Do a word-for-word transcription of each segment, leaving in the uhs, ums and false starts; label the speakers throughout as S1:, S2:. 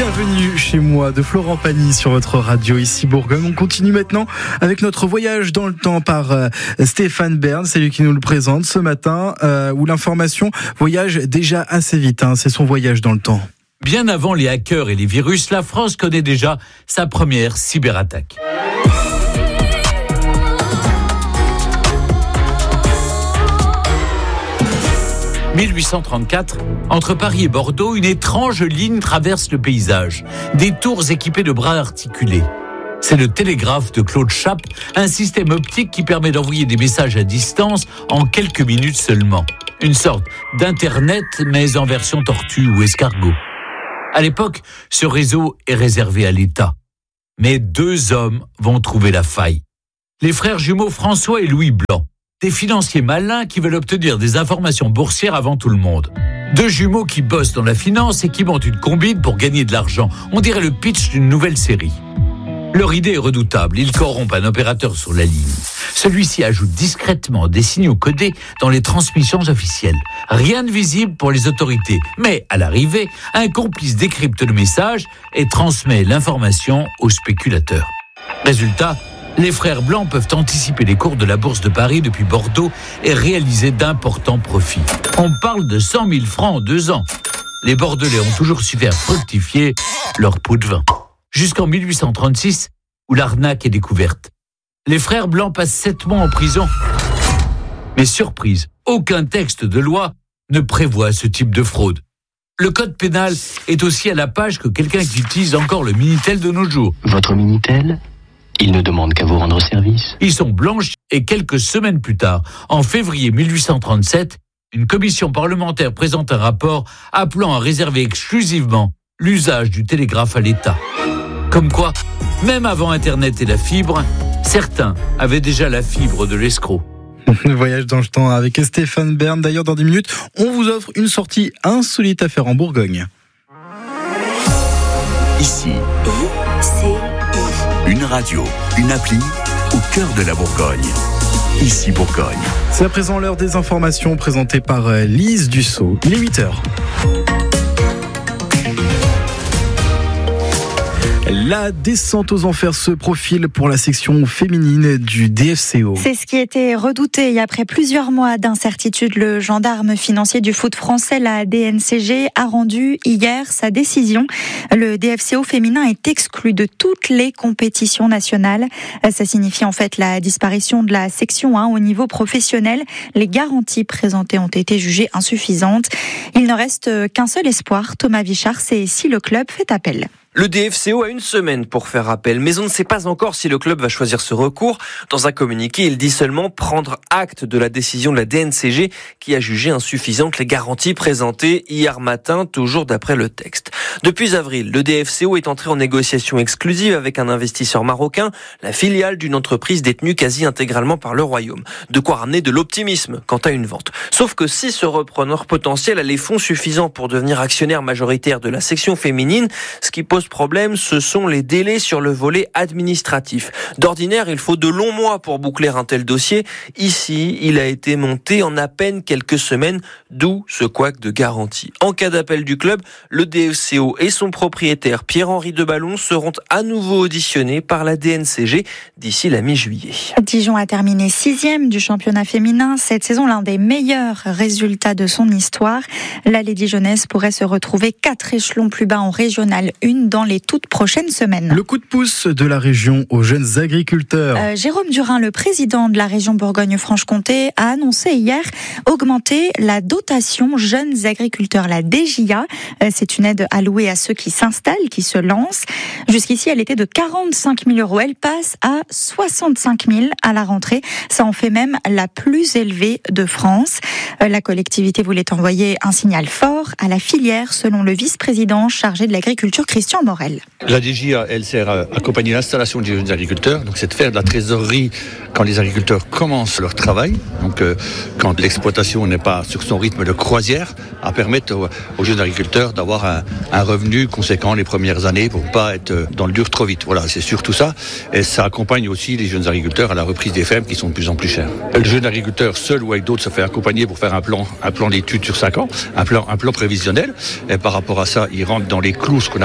S1: Bienvenue chez moi de Florent Pagny sur votre radio ici Bourgogne. On continue maintenant avec notre voyage dans le temps par euh, Stéphane Bern. C'est lui qui nous le présente ce matin, euh, où l'information voyage déjà assez vite. Hein. C'est son voyage dans le temps.
S2: Bien avant les hackers et les virus, la France connaît déjà sa première cyberattaque. mille huit cent trente-quatre, entre Paris et Bordeaux, une étrange ligne traverse le paysage. Des tours équipées de bras articulés. C'est le télégraphe de Claude Chappe, un système optique qui permet d'envoyer des messages à distance en quelques minutes seulement. Une sorte d'internet, mais en version tortue ou escargot. À l'époque, ce réseau est réservé à l'État. Mais deux hommes vont trouver la faille. Les frères jumeaux François et Louis Blanc. Des financiers malins qui veulent obtenir des informations boursières avant tout le monde. Deux jumeaux qui bossent dans la finance et qui montent une combine pour gagner de l'argent. On dirait le pitch d'une nouvelle série. Leur idée est redoutable. Ils corrompent un opérateur sur la ligne. Celui-ci ajoute discrètement des signaux codés dans les transmissions officielles. Rien de visible pour les autorités. Mais à l'arrivée, un complice décrypte le message et transmet l'information aux spéculateurs. Résultat, les frères Blancs peuvent anticiper les cours de la bourse de Paris depuis Bordeaux et réaliser d'importants profits. On parle de cent mille francs en deux ans. Les Bordelais ont toujours su faire fructifier leur pot de vin. Jusqu'en mille huit cent trente-six, où l'arnaque est découverte. Les frères Blancs passent sept mois en prison. Mais surprise, aucun texte de loi ne prévoit ce type de fraude. Le code pénal est aussi à la page que quelqu'un qui utilise encore le Minitel de nos jours.
S3: Votre Minitel ? Il ne demande qu'à vous rendre service.
S2: Ils sont blanches et quelques semaines plus tard, en février mille huit cent trente-sept, une commission parlementaire présente un rapport appelant à réserver exclusivement l'usage du télégraphe à l'État. Comme quoi, même avant Internet et la fibre, certains avaient déjà la fibre de l'escroc.
S1: Le voyage dans le temps avec Stéphane Bern. D'ailleurs, dans dix minutes, on vous offre une sortie insolite à faire en Bourgogne.
S4: Ici, une radio, une appli au cœur de la Bourgogne. Ici Bourgogne.
S1: C'est à présent l'heure des informations présentées par Lise Dussault. Il est huit heures. La descente aux enfers se profile pour la section féminine du D F C O.
S5: C'est ce qui était redouté. Et après plusieurs mois d'incertitude, le gendarme financier du foot français, la D N C G, a rendu hier sa décision. Le D F C O féminin est exclu de toutes les compétitions nationales. Ça signifie en fait la disparition de la section un au niveau professionnel. Les garanties présentées ont été jugées insuffisantes. Il ne reste qu'un seul espoir, Thomas Vichard, c'est si le club fait appel.
S6: Le D F C O a une semaine pour faire appel, mais on ne sait pas encore si le club va choisir ce recours. Dans un communiqué, il dit seulement prendre acte de la décision de la D N C G qui a jugé insuffisantes les garanties présentées hier matin, toujours d'après le texte. Depuis avril, le D F C O est entré en négociation exclusive avec un investisseur marocain, la filiale d'une entreprise détenue quasi intégralement par le Royaume. De quoi ramener de l'optimisme quant à une vente. Sauf que si ce repreneur potentiel a les fonds suffisants pour devenir actionnaire majoritaire de la section féminine, ce qui pose problème, ce sont les délais sur le volet administratif. D'ordinaire, il faut de longs mois pour boucler un tel dossier. Ici, il a été monté en à peine quelques semaines, d'où ce couac de garantie. En cas d'appel du club, le D F C O et son propriétaire Pierre-Henri Deballon seront à nouveau auditionnés par la D N C G d'ici la mi-juillet.
S5: Dijon a terminé sixième du championnat féminin. Cette saison, l'un des meilleurs résultats de son histoire. La Lady Dijonnaise pourrait se retrouver quatre échelons plus bas en régional un dans les toutes prochaines semaines.
S1: Le coup de pouce de la région aux jeunes agriculteurs.
S5: Euh, Jérôme Durin, le président de la région Bourgogne-Franche-Comté, a annoncé hier augmenter la dotation jeunes agriculteurs, la D J A. Euh, c'est une aide allouée à ceux qui s'installent, qui se lancent. Jusqu'ici, elle était de quarante-cinq mille euros. Elle passe à soixante-cinq mille à la rentrée. Ça en fait même la plus élevée de France. Euh, la collectivité voulait envoyer un signal fort à la filière, selon le vice-président chargé de l'agriculture, Christian Morel.
S7: La D J A, elle sert à accompagner l'installation des jeunes agriculteurs. Donc, c'est de faire de la trésorerie quand les agriculteurs commencent leur travail. Donc, euh, quand l'exploitation n'est pas sur son rythme de croisière, à permettre aux, aux jeunes agriculteurs d'avoir un, un revenu conséquent les premières années pour pas être dans le dur trop vite. Voilà, c'est surtout ça. Et ça accompagne aussi les jeunes agriculteurs à la reprise des fermes qui sont de plus en plus chères. Le jeune agriculteur, seul ou avec d'autres, se fait accompagner pour faire un plan, un plan d'études sur cinq ans, un plan, un plan prévisionnel. Et par rapport à ça, il rentre dans les clous, ce qu'on appelle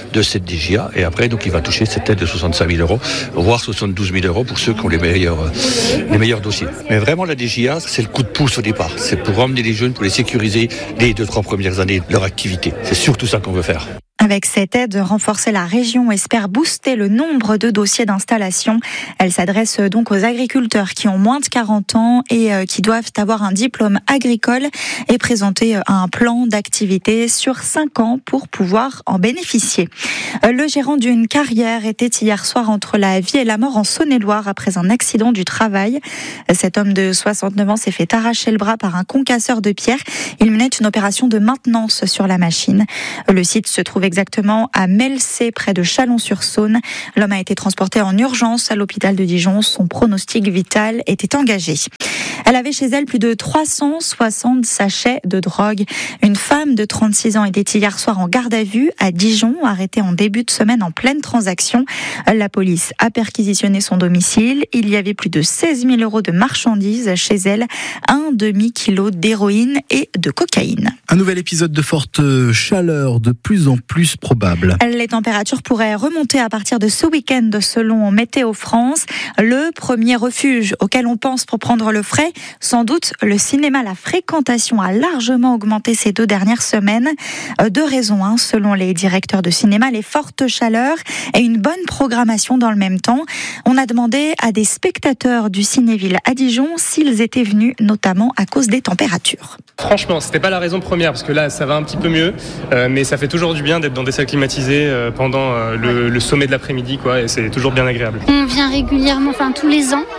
S7: de cette D J A. Et après, donc, il va toucher cette aide de soixante-cinq mille euros, voire soixante-douze mille euros pour ceux qui ont les meilleurs, les meilleurs dossiers. Mais vraiment, la D J A, c'est le coup de pouce au départ. C'est pour emmener les jeunes, pour les sécuriser les deux, trois premières années de leur activité. C'est surtout ça qu'on veut faire.
S5: Avec cette aide, renforcer la région espère booster le nombre de dossiers d'installation. Elle s'adresse donc aux agriculteurs qui ont moins de quarante ans et qui doivent avoir un diplôme agricole et présenter un plan d'activité sur cinq ans pour pouvoir en bénéficier. Le gérant d'une carrière était hier soir entre la vie et la mort en Saône-et-Loire après un accident du travail. Cet homme de soixante-neuf ans s'est fait arracher le bras par un concasseur de pierre. Il menait une opération de maintenance sur la machine. Le site se trouve exactement à Melcé, près de Chalon-sur-Saône. L'homme a été transporté en urgence à l'hôpital de Dijon. Son pronostic vital était engagé. Elle avait chez elle plus de trois cent soixante sachets de drogue. Une femme de trente-six ans était hier soir en garde à vue à Dijon, arrêtée en début de semaine en pleine transaction. La police a perquisitionné son domicile. Il y avait plus de seize mille euros de marchandises chez elle, un demi-kilo d'héroïne et de cocaïne.
S1: Un nouvel épisode de forte chaleur de plus en plus probable.
S5: Les températures pourraient remonter à partir de ce week-end selon Météo France. Le premier refuge auquel on pense pour prendre le frais, sans doute le cinéma. La fréquentation a largement augmenté ces deux dernières semaines. Deux raisons, hein, selon les directeurs de cinéma, les fortes chaleurs et une bonne programmation dans le même temps. On a demandé à des spectateurs du Cinéville à Dijon s'ils étaient venus notamment à cause des températures.
S8: Franchement, c'était pas la raison première parce que là ça va un petit peu mieux, euh, mais ça fait toujours du bien d'être dans des salles climatisées euh, pendant euh, le, le sommet de l'après-midi, quoi, et c'est toujours bien agréable.
S9: On vient régulièrement, enfin tous les ans,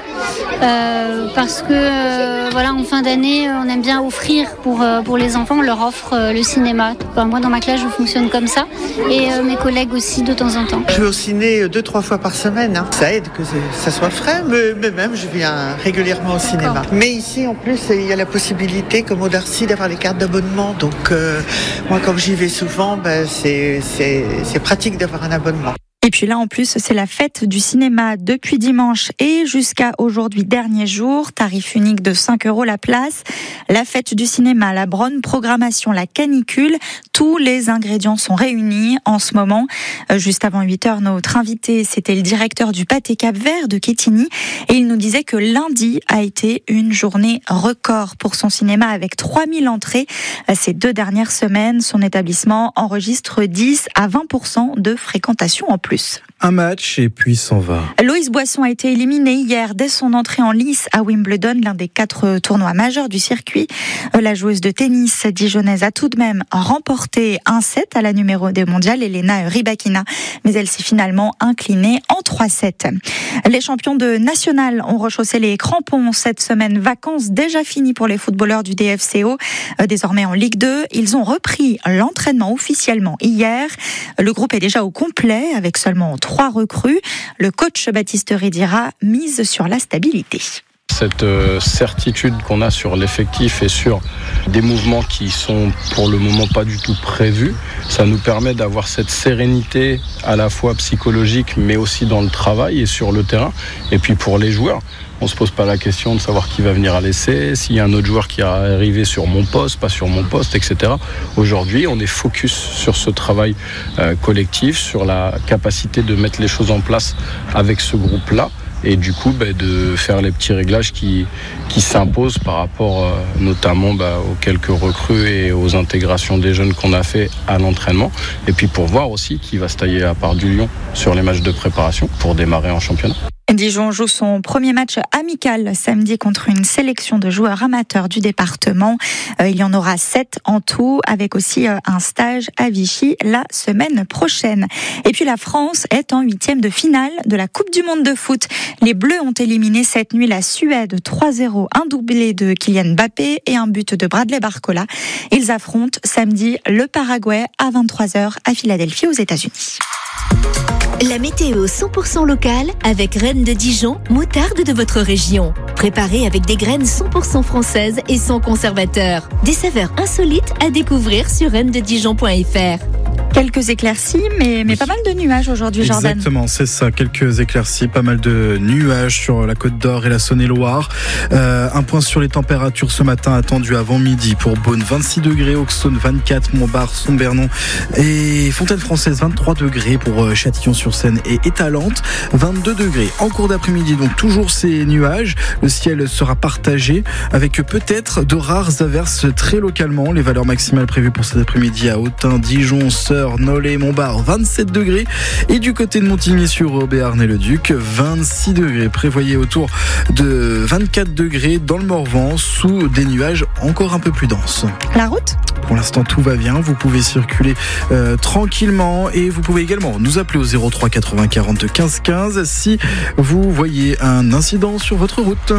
S9: euh, parce que euh, voilà, en fin d'année, on aime bien offrir pour euh, pour les enfants, on leur offre euh, le cinéma. Enfin, moi dans ma classe, je fonctionne comme ça, et euh, mes collègues aussi de temps en temps.
S10: Je vais au ciné deux trois fois par semaine. Hein. Ça aide que ça soit frais, mais, mais même je viens régulièrement au cinéma. D'accord. Mais ici, en plus, il y a la possibilité, comme au Darcy, d'avoir les cartes d'abonnement. Donc euh, moi, comme j'y vais souvent, ben, c'est, c'est, c'est pratique d'avoir un abonnement.
S5: Et puis là, en plus, c'est la fête du cinéma depuis dimanche et jusqu'à aujourd'hui, dernier jour. Tarif unique de cinq euros la place. La fête du cinéma, la bonne programmation, la canicule. Tous les ingrédients sont réunis en ce moment. Juste avant huit heures, notre invité, c'était le directeur du Pâté Cap-Vert de Quetigny. Et il nous disait que lundi a été une journée record pour son cinéma avec trois mille entrées. Ces deux dernières semaines, son établissement enregistre dix à vingt pour cent de fréquentation en plus.
S1: Un match et puis s'en va.
S5: Loïs Boisson a été éliminé hier dès son entrée en lice à Wimbledon, l'un des quatre tournois majeurs du circuit. La joueuse de tennis dijonnaise a tout de même remporté un set à la numéro deux mondiale, Elena Rybakina, mais elle s'est finalement inclinée en trois sept. Les champions de national ont rechaussé les crampons cette semaine. Vacances déjà finies pour les footballeurs du D F C O. Désormais en Ligue deux, ils ont repris l'entraînement officiellement hier. Le groupe est déjà au complet avec seulement trois recrues. Le coach Baptiste Ridira mise sur la stabilité.
S11: Cette certitude qu'on a sur l'effectif et sur des mouvements qui sont pour le moment pas du tout prévus, ça nous permet d'avoir cette sérénité à la fois psychologique mais aussi dans le travail et sur le terrain. Et puis pour les joueurs, on ne se pose pas la question de savoir qui va venir à l'essai, s'il y a un autre joueur qui est arrivé sur mon poste, pas sur mon poste, et cetera. Aujourd'hui, on est focus sur ce travail euh, collectif, sur la capacité de mettre les choses en place avec ce groupe-là. Et du coup, bah, de faire les petits réglages qui, qui s'imposent par rapport euh, notamment bah, aux quelques recrues et aux intégrations des jeunes qu'on a fait à l'entraînement. Et puis pour voir aussi qui va se tailler à part du Lyon sur les matchs de préparation pour démarrer en championnat.
S5: Dijon joue son premier match amical samedi contre une sélection de joueurs amateurs du département. Euh, il y en aura sept en tout, avec aussi euh, un stage à Vichy la semaine prochaine. Et puis la France est en huitième de finale de la Coupe du Monde de foot. Les Bleus ont éliminé cette nuit la Suède trois zéro, un doublé de Kylian Mbappé et un but de Bradley Barcola. Ils affrontent samedi le Paraguay à vingt-trois heures à Philadelphie aux États-Unis.
S12: La météo cent pour cent locale avec Reine de Dijon, moutarde de votre région. Préparée avec des graines cent pour cent françaises et sans conservateur. Des saveurs insolites à découvrir sur reine de dijon point f r.
S5: Quelques éclaircies, mais, mais pas mal de nuages aujourd'hui, Jordan.
S1: Exactement, c'est ça, quelques éclaircies, pas mal de nuages sur la Côte d'Or et la Saône-et-Loire. Euh, un point sur les températures ce matin attendu avant midi pour Beaune, vingt-six degrés, Auxonne vingt-quatre, Montbard, Sombernon et Fontaine-Française vingt-trois degrés pour Châtillon-sur-Seine et Étalante, vingt-deux degrés. En cours d'après-midi, donc toujours ces nuages, le ciel sera partagé avec peut-être de rares averses très localement. Les valeurs maximales prévues pour cet après-midi à Autun, Dijon, Sœur, Nolay, Montbard, vingt-sept degrés. Et du côté de Montigny-sur-Aube, Béarn-et-le-Duc, vingt-six degrés. Prévoyez autour de vingt-quatre degrés dans le Morvan, sous des nuages encore un peu plus denses.
S5: La route ?
S1: Pour l'instant, tout va bien. Vous pouvez circuler euh, tranquillement et vous pouvez également nous appeler au zéro trois quatre-vingts quarante quinze quinze si vous voyez un incident sur votre route.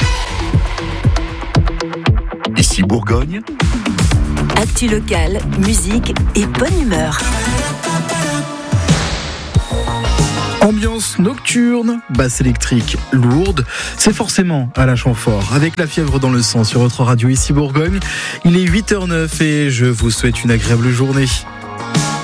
S4: Ici Bourgogne.
S12: Actu locale, musique et bonne humeur.
S1: Ambiance nocturne, basse électrique lourde, c'est forcément à la Chamfort. Avec La Fièvre dans le sang sur votre radio ici Bourgogne. Il est huit heures zéro neuf et je vous souhaite une agréable journée.